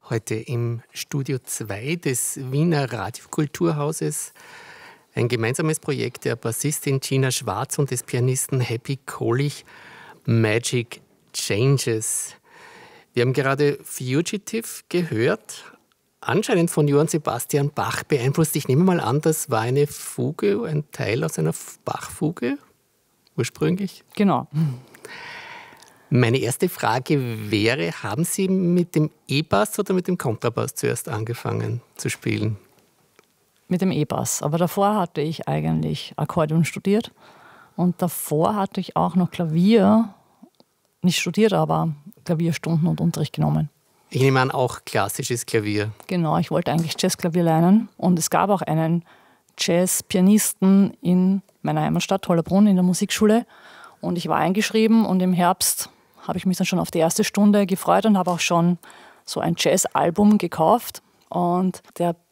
Heute im Studio 2 des Wiener Radiokulturhauses ein gemeinsames Projekt der Bassistin Gina Schwarz und des Pianisten Happy Kohlich, Magic Changes. Wir haben gerade Fugitive gehört, anscheinend von Johann Sebastian Bach beeinflusst. Ich nehme mal an, das war eine Fuge, ein Teil aus einer Bach-Fuge ursprünglich? Genau. Meine erste Frage wäre, haben Sie mit dem E-Bass oder mit dem Kontrabass zuerst angefangen zu spielen? Mit dem E-Bass. Aber davor hatte ich eigentlich Akkordeon studiert. Und davor hatte ich auch noch Klavier, nicht studiert, aber Klavierstunden und Unterricht genommen. Ich nehme an, auch klassisches Klavier. Genau, ich wollte eigentlich Jazzklavier lernen. Und es gab auch einen Jazzpianisten in meiner Heimatstadt Hollabrunn in der Musikschule. Und ich war eingeschrieben und im Herbst habe ich mich dann schon auf die erste Stunde gefreut und habe auch schon so ein Jazz-Album gekauft. Und der